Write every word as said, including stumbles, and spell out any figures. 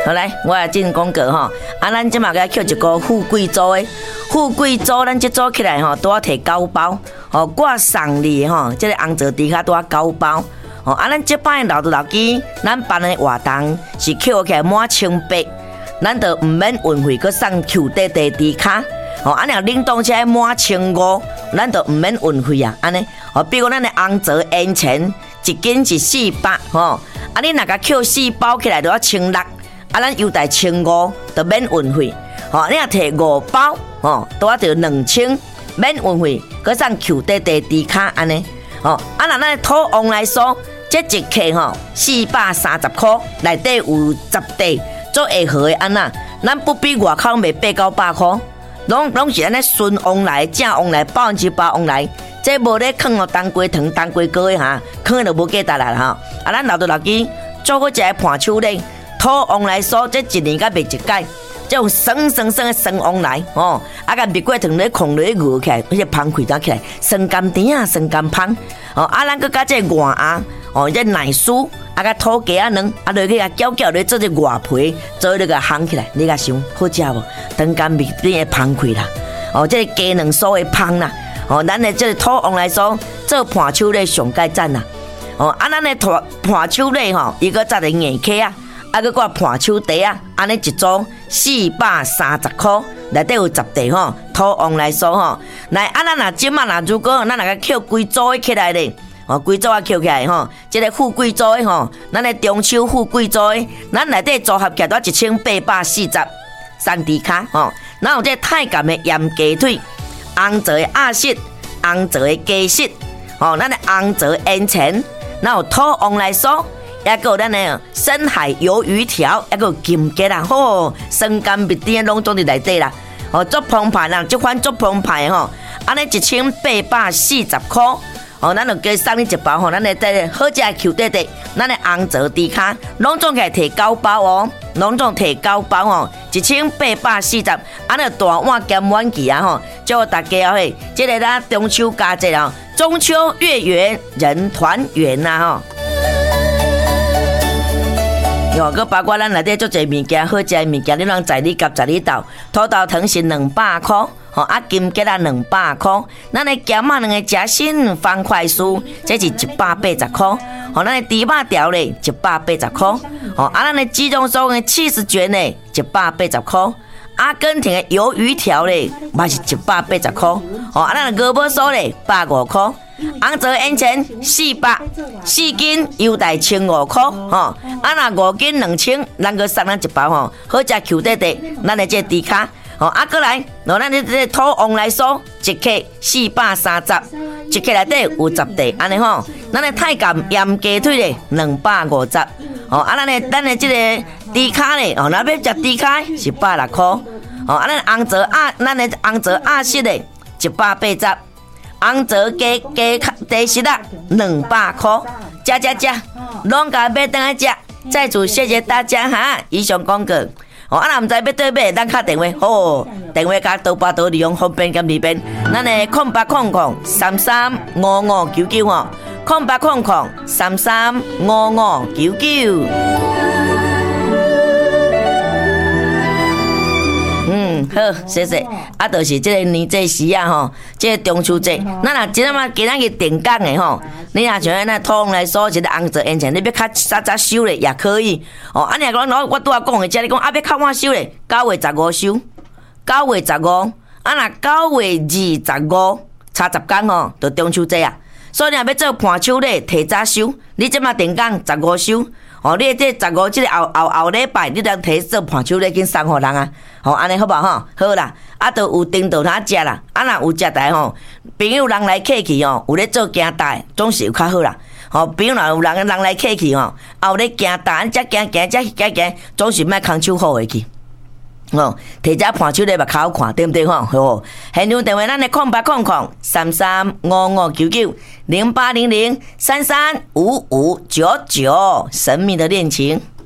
好来，我来进广告吼。啊，咱即马个捡一个富贵组的，富贵组咱即组起来吼，拄啊摕九包，吼，我送你吼，即个红泽猪脚拄啊九包。哦，啊，咱即摆留着留记，咱办的活动是扣起来满千八，咱就毋免运费，佮送 Q 弟弟猪脚。哦，啊，若冷冻车满千五，咱就毋免运费啊，安尼。哦，比如咱的红泽烟钱一斤是四百，吼，啊，你若甲扣四包起来就要千六，啊，咱优待千五就免运费。吼，你若摕五包，吼，拄啊就两千，免运费，佮送 Q 弟弟猪脚安尼。哦，啊，若咱的土王来说。这一克吼四百三十块，内底有十块做会合的安那，咱不比外口卖八九百块，拢拢是安尼纯王来、正王来、百分之百王来，这无咧放哦当归糖、当归糕的哈，放就无价值啦哈。啊，咱留着留记，做好一个盘手咧，土王来说，这一年甲卖一届，这种酸酸酸的酸王来哦，啊甲蜜果糖咧控咧饿起来，而且芳开得起来，酸甘甜啊，酸甘芳哦，啊咱佮加这外鸭。哦，这奶酥啊，甲土鸡啊卵，啊，落去啊搅搅咧做这外皮，做那个烘起来，你甲想好食无？当干蜜变会芳开啦。哦，这个鸡卵酥会芳啦。哦，咱的这个土王来说，做盘手咧上盖赞啦。哦，啊，咱的盘盘手咧吼，伊个扎个硬壳啊，啊，个挂盘手底啊，安尼一组四百三十块，内底有十块吼。土王来说吼，来啊，咱若即马若如果咱若个扣规组起来咧。哦，贵州啊，扣起来吼，即个富贵州的吼，咱的中秋富贵州的，咱内底组合起来都一千八百四十三猪脚吼，咱有这太监的盐鸡腿，红泽的鸭舌，红泽的鸡舌，吼，咱的红泽烟钱，咱有土王来说，也有咱的深海鱿鱼条，也有金桔啦，吼，酸甘蜜甜拢总伫内底啦，哦，做澎湃啦，即款做澎湃吼，安尼一千八百四十块。哦，咱就加送你一包吼，咱的这好食的 Q 弟弟，咱的红泽猪脚，拢总起来摕九包哦，拢总摕九包哦，一千八百四十，安尼大碗兼碗具啊吼，祝大家嘿，这个咱中秋佳节啊，中秋月圆人团圆呐吼。哟，佮包括咱内底做侪物件，好食的物件，你拢在你夹在你斗，土豆糖是两百块。吼啊，金桔啊两百块，咱的咸啊两个夹心方块酥，这是一百八十块。吼，咱的猪肉条咧一百八十块。吼，啊，咱的鸡肉酥的起司卷咧一百八十块。阿根廷的鱿鱼条咧嘛是一百八十块。吼，啊，咱的鹅毛酥咧百五块。红泽烟钱四百，四斤优待千五块。吼，啊，若五斤两千，咱个送咱一包吼，好食 Q 弟弟，咱的这猪脚。哦，啊，过来，喏，咱这这土王来说，一克四百三十，一克内底有十块，安尼吼。咱的太监盐鸡腿咧，两百五十。哦，啊，咱的咱的这个猪脚咧，哦，咱要食猪脚是百六块。哦，啊，咱红泽鸭，咱的红泽鸭舌咧，一百八十。红泽鸡鸡鸡舌啊，两百块。食食食，拢甲买等来食。再次谢谢大家哈，以上广告。哦，啊，若毋知要对买，咱敲电话，好，电话加多八多利用方便兼利便。咱的空八空空三三五五九九哦，空八空空三三五五九九。嗯，好，谢谢。啊，就是这个年节时啊，吼，这个中秋节，咱若今仔嘛今仔日定岗的吼，你若像咱土王来说，一个红泽烟钱，你要较早早收咧也可以。哦，啊，你若讲我拄仔讲的，即你讲啊，要较晚收咧，九月十五收，九月十五，啊，若九月二十五，差十天吼，就中秋节啊。所以你若要做盘手咧，提早收，你即马定岗十五收。哦，你这十五即个后后后礼拜，你当摕做盘手咧，紧送互人啊！吼，安尼好无吼？好啦，啊，都有订到他食啦。啊，若有食台吼，朋友人来客去吼，有咧做行大，总是有较好啦。吼，朋友若有人人来客去吼，啊有咧行大，则行行则行行，总是莫空手好回去。哦，摕只盘手咧目口看，对毋对吼？好，现场电话咱的空八空空三三五五九九零八零零三三五五九九，神秘的恋情。